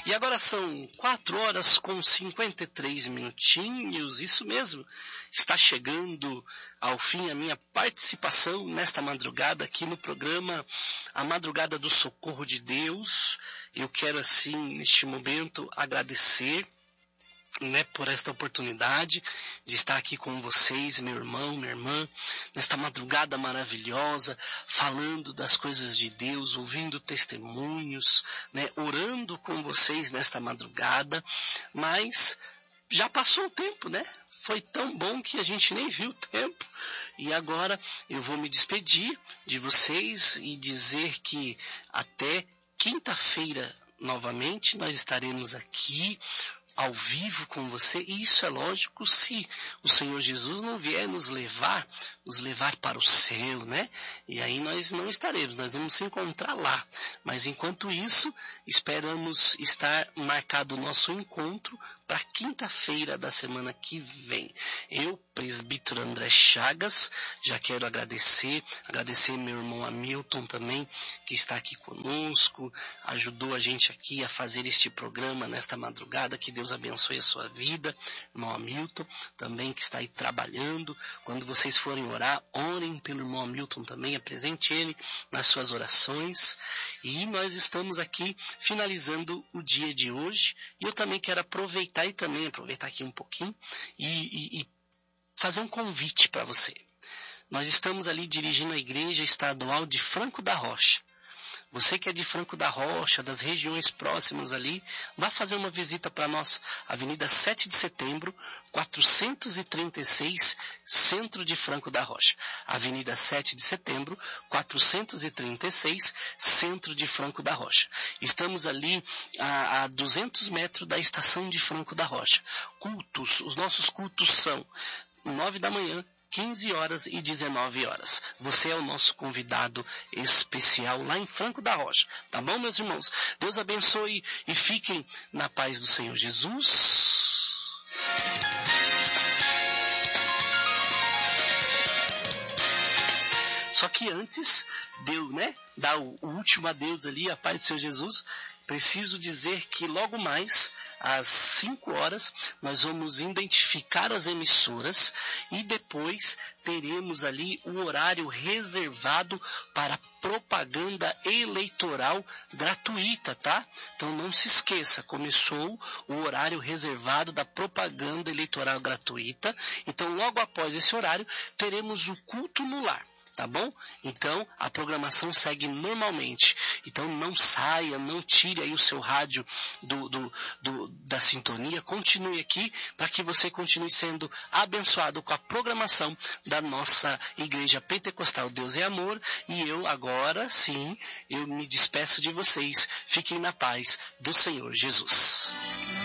E agora são 4h53, isso mesmo. Está chegando ao fim a minha participação nesta madrugada aqui no programa A Madrugada do Socorro de Deus. Eu quero assim, neste momento, agradecer por esta oportunidade de estar aqui com vocês, meu irmão, minha irmã, nesta madrugada maravilhosa, falando das coisas de Deus, ouvindo testemunhos, orando com vocês nesta madrugada, mas já passou o tempo, Foi tão bom que a gente nem viu o tempo. E agora eu vou me despedir de vocês e dizer que até quinta-feira, novamente, nós estaremos aqui ao vivo com você, e isso é lógico se o Senhor Jesus não vier nos levar para o céu, E aí nós não estaremos, nós vamos se encontrar lá. Mas enquanto isso, esperamos estar marcado o nosso encontro para quinta-feira da semana que vem. Eu, presbítero André Chagas, já quero agradecer meu irmão Hamilton também, que está aqui conosco, ajudou a gente aqui a fazer este programa nesta madrugada. Que Deus abençoe a sua vida, irmão Hamilton, também que está aí trabalhando. Quando vocês forem orar, orem pelo irmão Hamilton também, apresente ele nas suas orações. E nós estamos aqui finalizando o dia de hoje, e eu também quero aproveitar aqui um pouquinho e fazer um convite para você. Nós estamos ali dirigindo a Igreja Estadual de Franco da Rocha. Você que é de Franco da Rocha, das regiões próximas ali, vá fazer uma visita para nós. Avenida 7 de Setembro, 436, Centro de Franco da Rocha. Avenida 7 de Setembro, 436, Centro de Franco da Rocha. Estamos ali a 200 metros da estação de Franco da Rocha. Os nossos cultos são 9 da manhã, 15 horas e 19 horas. Você é o nosso convidado especial lá em Franco da Rocha. Tá bom, meus irmãos? Deus abençoe e fiquem na paz do Senhor Jesus. Só que antes de eu, dar o último adeus ali, a paz do Senhor Jesus, preciso dizer que logo mais, às 5 horas, nós vamos identificar as emissoras e depois teremos ali o horário reservado para propaganda eleitoral gratuita, tá? Então não se esqueça, começou o horário reservado da propaganda eleitoral gratuita. Então logo após esse horário, teremos o culto no lar. Tá bom? Então, a programação segue normalmente. Então, não saia, não tire aí o seu rádio da sintonia. Continue aqui para que você continue sendo abençoado com a programação da nossa Igreja Pentecostal Deus é Amor. E eu, agora sim, eu me despeço de vocês. Fiquem na paz do Senhor Jesus.